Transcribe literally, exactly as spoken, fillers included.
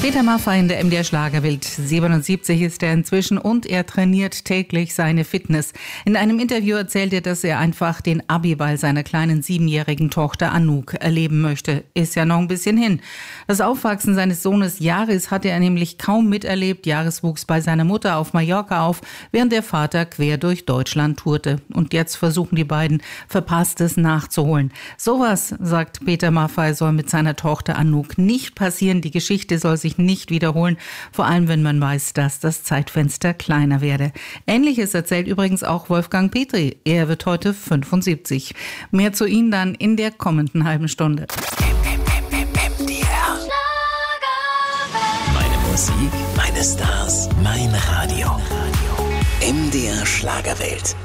Peter Maffay in der M D R Schlagerwelt. siebenundsiebzig ist er inzwischen und er trainiert täglich seine Fitness. In einem Interview erzählt er, dass er einfach den Abiball seiner kleinen siebenjährigen Tochter Anouk erleben möchte. Ist ja noch ein bisschen hin. Das Aufwachsen seines Sohnes Yaris hatte er nämlich kaum miterlebt. Yaris wuchs bei seiner Mutter auf Mallorca auf, während der Vater quer durch Deutschland tourte. Und jetzt versuchen die beiden, Verpasstes nachzuholen. Sowas, sagt Peter Maffay, soll mit seiner Tochter Anouk nicht passieren. Die Geschichte soll sich nicht wiederholen, vor allem wenn man weiß, dass das Zeitfenster kleiner werde. Ähnliches erzählt übrigens auch Wolfgang Petri. Er wird heute fünfundsiebzig. Mehr zu ihm dann in der kommenden halben Stunde. M D R. Meine Musik, meine Stars, mein Radio. M D R Schlagerwelt.